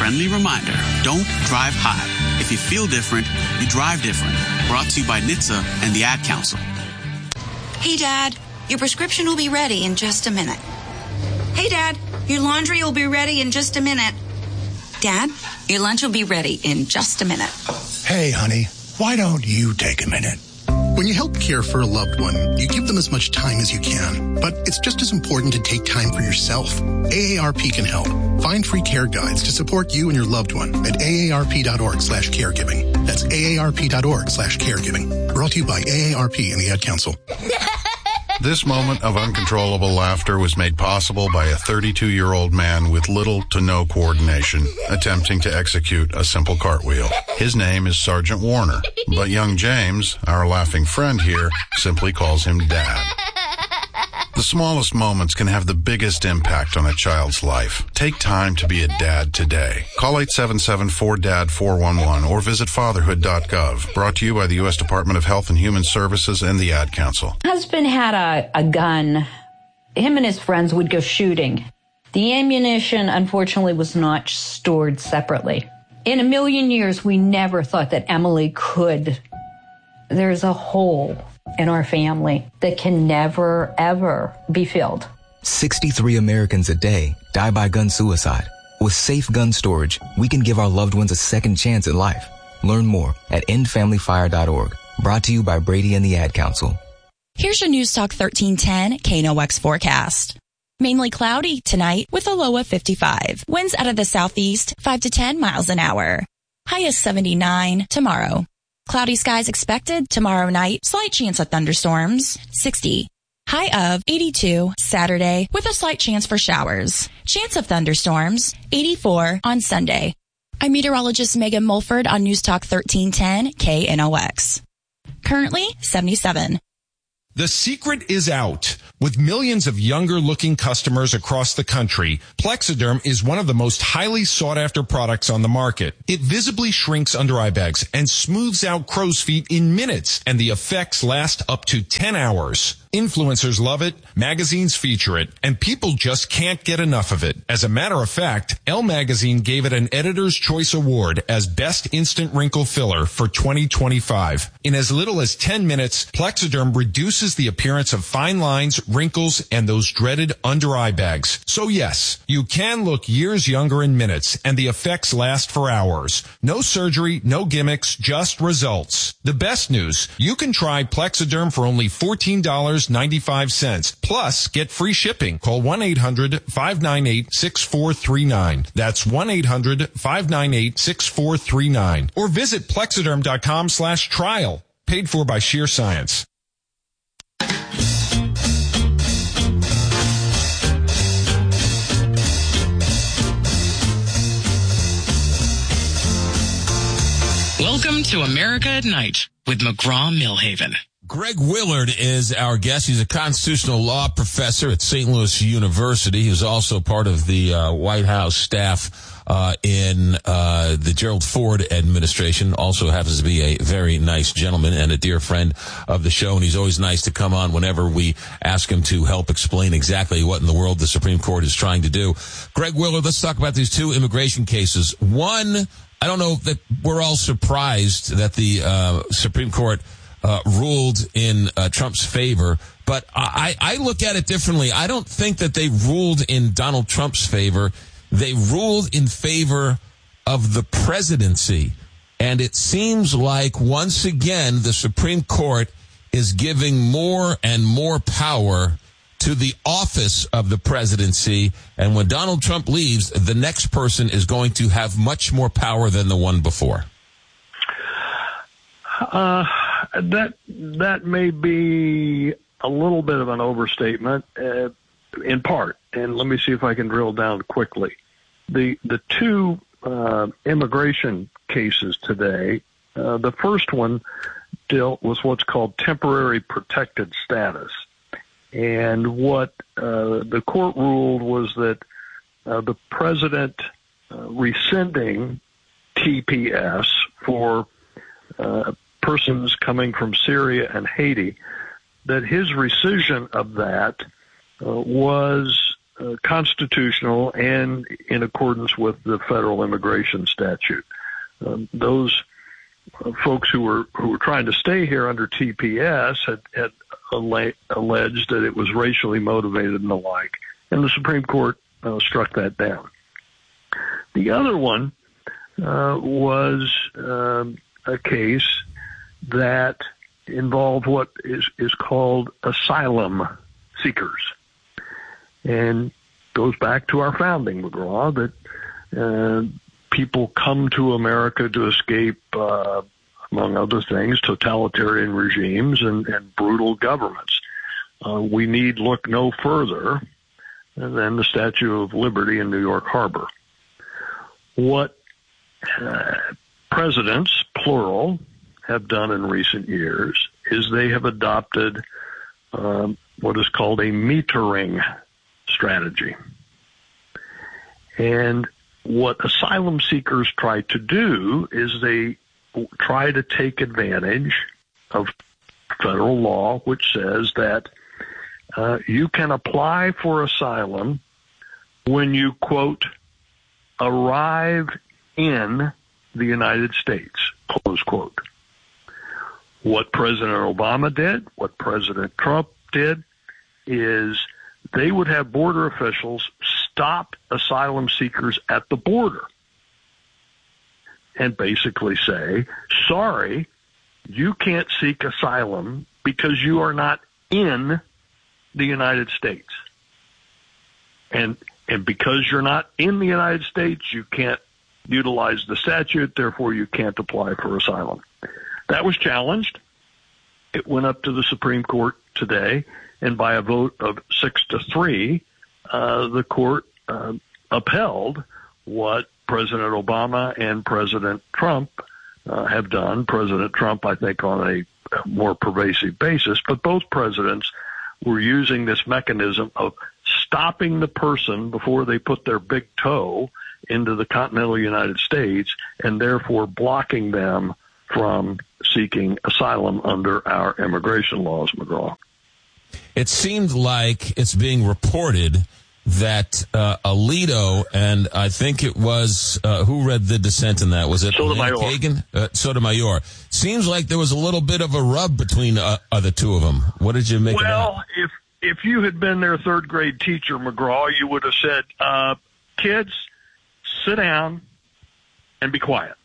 friendly reminder, don't drive high. If you feel different, you drive different. Brought to you by NHTSA and the Ad Council. Hey, Dad, your prescription will be ready in just a minute. Hey, Dad, your laundry will be ready in just a minute. Dad, your lunch will be ready in just a minute. Hey, honey, why don't you take a minute? When you help care for a loved one, you give them as much time as you can. But it's just as important to take time for yourself. AARP can help. Find free care guides to support you and your loved one at aarp.org/caregiving. That's aarp.org/caregiving. Brought to you by AARP and the Ad Council. This moment of uncontrollable laughter was made possible by a 32-year-old man with little to no coordination attempting to execute a simple cartwheel. His name is Sergeant Warner, but young James, our laughing friend here, simply calls him Dad. The smallest moments can have the biggest impact on a child's life. Take time to be a dad today. Call 877-4DAD-411 or visit fatherhood.gov. Brought to you by the U.S. Department of Health and Human Services and the Ad Council. Husband had a gun. Him and his friends would go shooting. The ammunition, unfortunately, was not stored separately. In a million years, we never thought that Emily could. There's a hole in our family that can never, ever be filled. 63 Americans a day die by gun suicide. With safe gun storage, we can give our loved ones a second chance at life. Learn more at endfamilyfire.org. Brought to you by Brady and the Ad Council. Here's your News Talk 1310 KNOX forecast. Mainly cloudy tonight with a low of 55. Winds out of the southeast 5 to 10 miles an hour. High is 79 tomorrow. Cloudy skies expected tomorrow night. Slight chance of thunderstorms, 60. High of 82 Saturday with a slight chance for showers. Chance of thunderstorms, 84 on Sunday. I'm meteorologist Megan Mulford on News Talk 1310 KNOX. Currently 77. The secret is out. With millions of younger-looking customers across the country, Plexiderm is one of the most highly sought-after products on the market. It visibly shrinks under eye bags and smooths out crow's feet in minutes, and the effects last up to 10 hours. Influencers love it, magazines feature it, and people just can't get enough of it. As a matter of fact, Elle Magazine gave it an Editor's Choice Award as Best Instant Wrinkle Filler for 2025. In as little as 10 minutes, Plexiderm reduces the appearance of fine lines, wrinkles, and those dreaded under-eye bags. So yes, you can look years younger in minutes, and the effects last for hours. No surgery, no gimmicks, just results. The best news, you can try Plexiderm for only $14.95. Plus, get free shipping. Call 1-800-598-6439. That's 1-800-598-6439. Or visit Plexiderm.com/trial. Paid for by Sheer Science. Welcome to America at Night with McGraw-Millhaven. Greg Willard is our guest. He's a constitutional law professor at St. Louis University. He was also part of the White House staff in the Gerald Ford administration. Also happens to be a very nice gentleman and a dear friend of the show. And he's always nice to come on whenever we ask him to help explain exactly what in the world the Supreme Court is trying to do. Greg Willard, let's talk about these two immigration cases. One, I don't know that we're all surprised that the Supreme Court ruled in Trump's favor, but I look at it differently. I don't think that they ruled in Donald Trump's favor. They ruled in favor of the presidency. And it seems like, once again, the Supreme Court is giving more and more power to the office of the presidency. And when Donald Trump leaves, the next person is going to have much more power than the one before. That may be a little bit of an overstatement, in part. And let me see if I can drill down quickly. The two immigration cases today, the first one dealt with what's called temporary protected status. And what the court ruled was that the president rescinding TPS for persons coming from Syria and Haiti, that his rescission of that was constitutional and in accordance with the federal immigration statute. Those folks who were trying to stay here under TPS had alleged that it was racially motivated and the like, and the Supreme Court struck that down. The other one was a case that involved what is called asylum seekers, and goes back to our founding, McGraw, that people come to America to escape, among other things, totalitarian regimes and brutal governments. We need look no further than the Statue of Liberty in New York Harbor. What presidents, plural, have done in recent years is they have adopted what is called a metering strategy. And what asylum seekers try to do is they try to take advantage of federal law, which says that you can apply for asylum when you, quote, arrive in the United States, close quote. What President Obama did, what President Trump did, is they would have border officials stop asylum seekers at the border and basically say, sorry, you can't seek asylum because you are not in the United States. And because you're not in the United States, you can't utilize the statute, therefore you can't apply for asylum. That was challenged. It went up to the Supreme Court today, and by a vote of 6-3, the court upheld what President Obama and President Trump have done. President Trump, I think, on a more pervasive basis, but both presidents were using this mechanism of stopping the person before they put their big toe into the continental United States and therefore blocking them from seeking asylum under our immigration laws, McGraw. It seemed like it's being reported that Alito, and I think it was, who read the dissent in that? Was it Sotomayor? Sotomayor. Seems like there was a little bit of a rub between the two of them. What did you make of that? Well, if you had been their third grade teacher, McGraw, you would have said, kids, sit down and be quiet.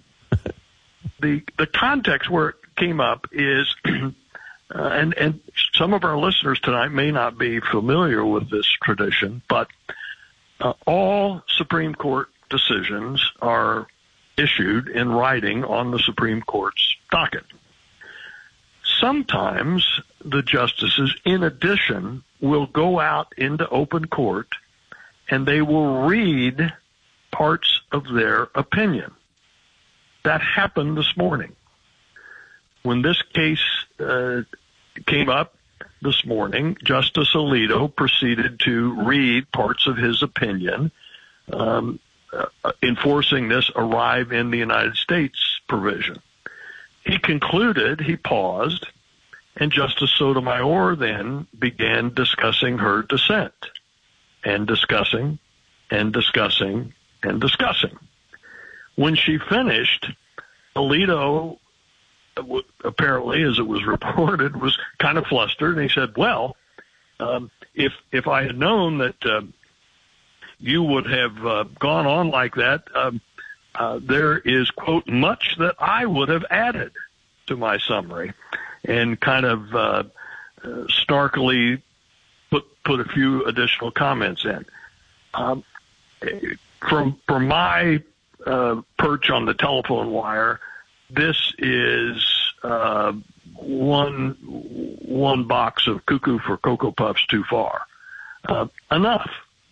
The context where it came up is, and some of our listeners tonight may not be familiar with this tradition, but all Supreme Court decisions are issued in writing on the Supreme Court's docket. Sometimes the justices, in addition, will go out into open court and they will read parts of their opinion. That happened this morning. When this case came up this morning, Justice Alito proceeded to read parts of his opinion, enforcing this arrive in the United States provision. He concluded, he paused, and Justice Sotomayor then began discussing her dissent, and discussing, and discussing, and discussing. When she finished, Alito, apparently, as it was reported, was kind of flustered, and he said, well, if I had known that you would have gone on like that, there is, quote, much that I would have added to my summary, and kind of starkly put a few additional comments in. From my perch on the telephone wire, this is one box of Cuckoo for Cocoa Puffs too far. Enough.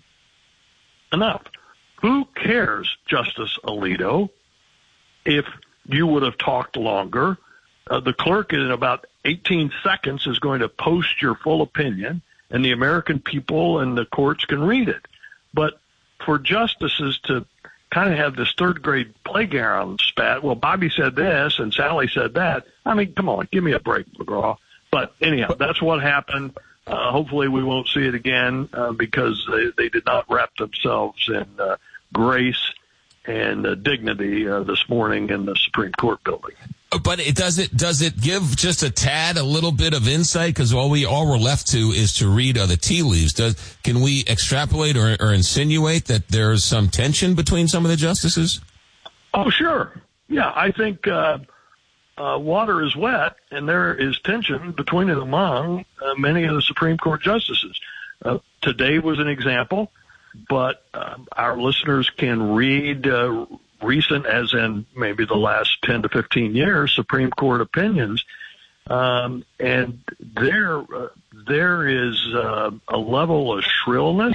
Who cares, Justice Alito, if you would have talked longer? The clerk in about 18 seconds is going to post your full opinion, and the American people and the courts can read it. But for justices to kind of have this third grade playground spat, well, Bobby said this and Sally said that. I mean, come on, give me a break, McGraw. But anyhow, that's what happened. hopefully we won't see it again because they did not wrap themselves in grace and dignity this morning in the Supreme Court building. But does it give just a little bit of insight? Because all we're left to is to read the tea leaves. Can we extrapolate or insinuate that there's some tension between some of the justices? Oh, sure. Yeah, I think water is wet, and there is tension between and among many of the Supreme Court justices. Today was an example, but our listeners can read recent, as in maybe the last 10 to 15 years, Supreme Court opinions, and there is a level of shrillness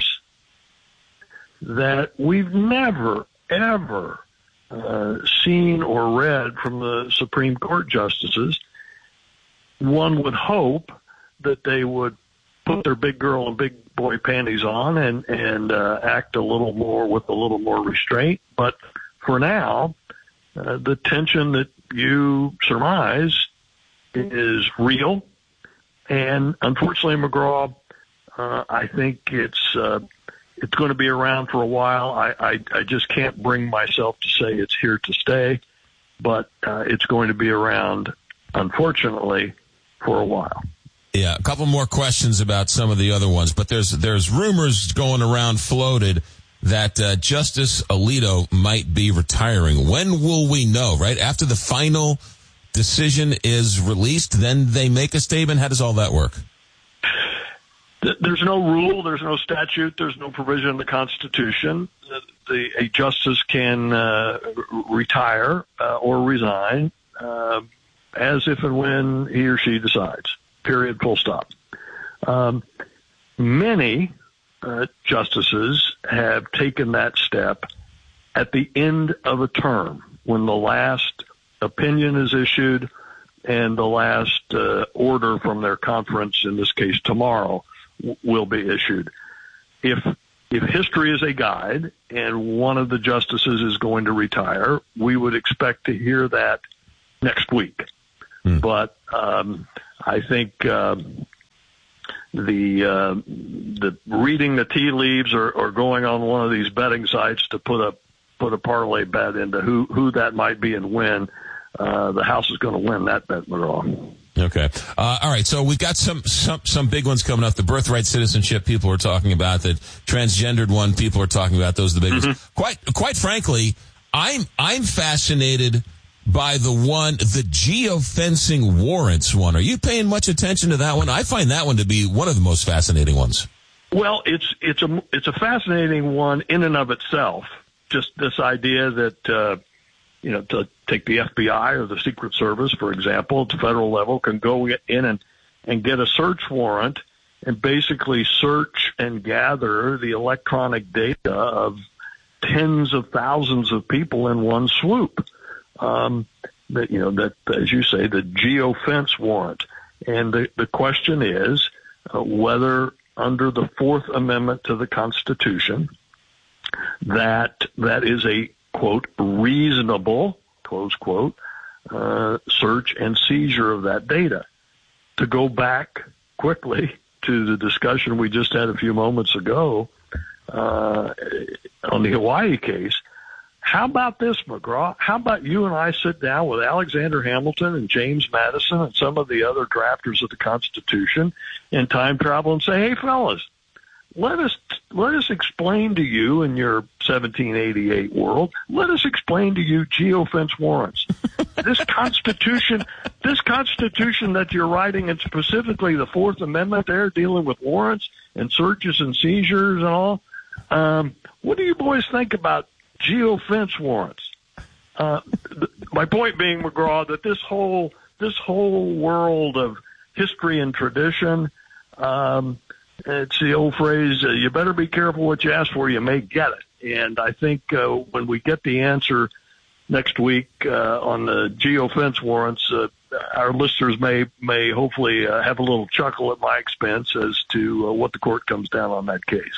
that we've never, ever seen or read from the Supreme Court justices. One would hope that they would put their big girl and big boy panties on and act a little more with a little more restraint. But for now, the tension that you surmise is real. And unfortunately, McGraw, I think it's going to be around for a while. I just can't bring myself to say it's here to stay, but it's going to be around, unfortunately, for a while. Yeah, a couple more questions about some of the other ones, but there's rumors going around floated that Justice Alito might be retiring. When will we know, right? After the final decision is released, then they make a statement? How does all that work? There's no rule, there's no statute, there's no provision in the Constitution. A justice can retire or resign as if and when he or she decides. Period, full stop. Many justices have taken that step at the end of a term when the last opinion is issued and the last order from their conference, in this case tomorrow, will be issued. If history is a guide and one of the justices is going to retire, we would expect to hear that next week. But I think the reading the tea leaves or going on one of these betting sites to put a parlay bet into who that might be and when, the House is going to win that bet, McGraw. Okay. All right. So we've got some big ones coming up. The birthright citizenship people are talking about, the transgendered one people are talking about. Those are the big ones. Quite frankly, I'm fascinated by the geofencing warrants one. Are you paying much attention to that one? I find that one to be one of the most fascinating ones. Well, it's a fascinating one in and of itself. Just this idea that to take the FBI or the Secret Service, for example, at the federal level, can go in and get a search warrant and basically search and gather the electronic data of tens of thousands of people in one swoop. That as you say, the geofence warrant. And the question is whether under the Fourth Amendment to the Constitution that is a, quote, reasonable, close quote, search and seizure of that data. To go back quickly to the discussion we just had a few moments ago on the Hawaii case, how about this, McGraw? How about you and I sit down with Alexander Hamilton and James Madison and some of the other drafters of the Constitution and time travel and say, hey, fellas, let us explain to you in your 1788 world, let us explain to you geofence warrants. This Constitution that you're writing, and specifically the Fourth Amendment there dealing with warrants and searches and seizures and all, what do you boys think about geofence warrants? My point being, McGraw, that this whole world of history and tradition, it's the old phrase, you better be careful what you ask for, you may get it. And I think when we get the answer next week on the geofence warrants, our listeners may hopefully have a little chuckle at my expense as to what the court comes down on that case.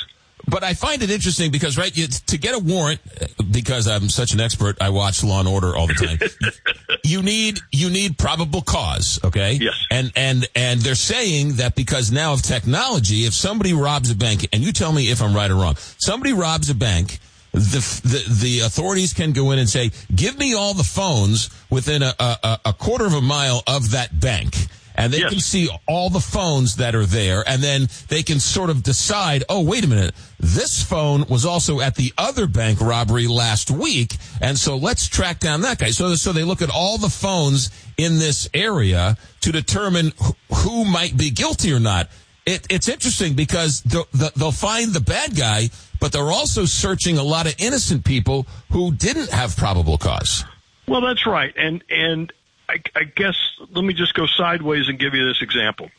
But I find it interesting because, right, to get a warrant, because I'm such an expert, I watch Law and Order all the time. you need probable cause, okay? Yes. And they're saying that because now of technology, if somebody robs a bank, and you tell me if I'm right or wrong, somebody robs a bank, the authorities can go in and say, give me all the phones within a quarter of a mile of that bank. And they can see all the phones that are there, and then they can sort of decide, oh, wait a minute, this phone was also at the other bank robbery last week, and so let's track down that guy. So they look at all the phones in this area to determine who might be guilty or not. It's interesting because they'll find the bad guy, but they're also searching a lot of innocent people who didn't have probable cause. Well, that's right, and I guess let me just go sideways and give you this example.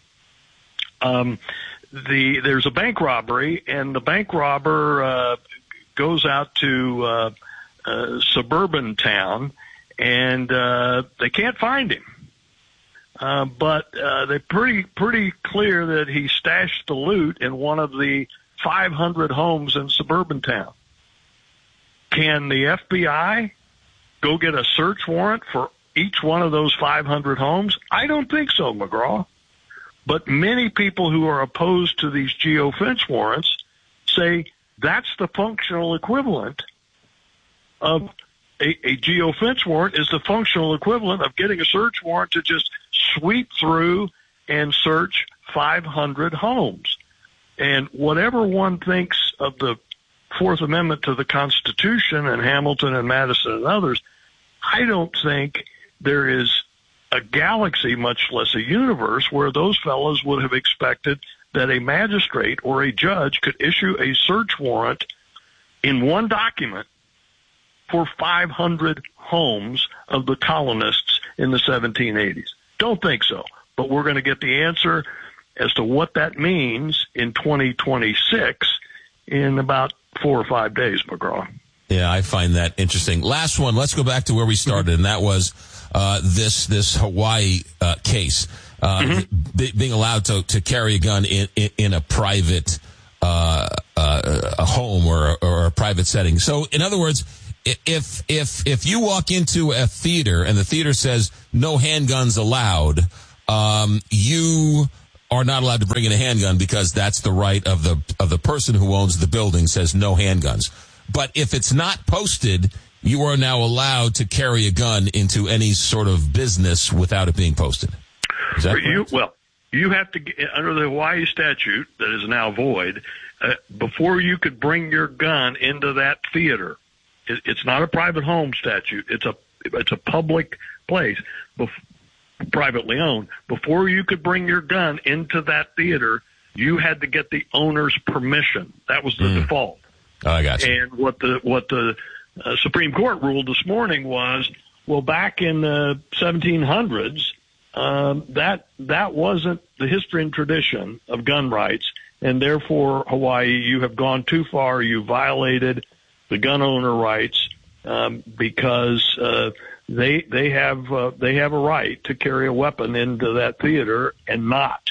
There's a bank robbery, and the bank robber goes out to a suburban town, and they can't find him. But they're pretty clear that he stashed the loot in one of the 500 homes in suburban town. Can the FBI go get a search warrant for each one of those 500 homes? I don't think so, McGraw. But many people who are opposed to these geofence warrants say that's the functional equivalent of a geofence warrant is the functional equivalent of getting a search warrant to just sweep through and search 500 homes. And whatever one thinks of the Fourth Amendment to the Constitution and Hamilton and Madison and others, I don't think there is a galaxy, much less a universe, where those fellows would have expected that a magistrate or a judge could issue a search warrant in one document for 500 homes of the colonists in the 1780s. Don't think so. But we're going to get the answer as to what that means in 2026 in about 4 or 5 days, McGraw. Yeah, I find that interesting. Last one. Let's go back to where we started, and that was this Hawaii case, being allowed to carry a gun in a private a home or a private setting. So, in other words, if you walk into a theater and the theater says no handguns allowed, you are not allowed to bring in a handgun because that's the right of the person who owns the building, says no handguns. But if it's not posted, you are now allowed to carry a gun into any sort of business without it being posted. Is that correct? Well, you have to, under the Hawaii statute that is now void, before you could bring your gun into that theater, it's not a private home statute. It's a public place, privately owned. Before you could bring your gun into that theater, you had to get the owner's permission. That was the default. Oh, I got you. And what the Supreme Court ruled this morning was, well, back in the 1700s, that wasn't the history and tradition of gun rights, and therefore, Hawaii, you have gone too far. You violated the gun owner rights because they have a right to carry a weapon into that theater and not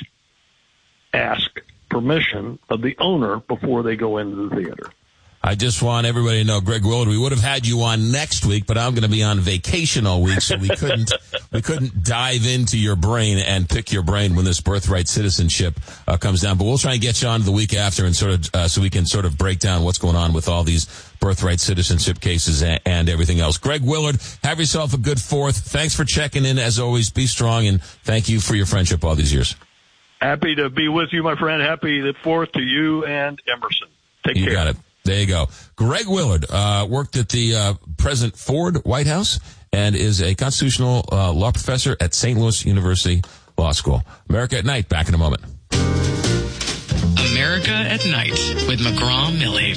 ask permission of the owner before they go into the theater. I just want everybody to know, Greg Willard, we would have had you on next week, but I'm going to be on vacation all week, so we couldn't dive into your brain and pick your brain when this birthright citizenship comes down. But we'll try and get you on the week after and sort of so we can sort of break down what's going on with all these birthright citizenship cases and everything else. Greg Willard, have yourself a good 4th. Thanks for checking in. As always, be strong, and thank you for your friendship all these years. Happy to be with you, my friend. Happy the 4th to you and Emerson. Take care. You got it. There you go. Greg Willard worked at the President Ford White House and is a constitutional law professor at St. Louis University Law School. America at Night, back in a moment. America at Night with McGraw-Millie.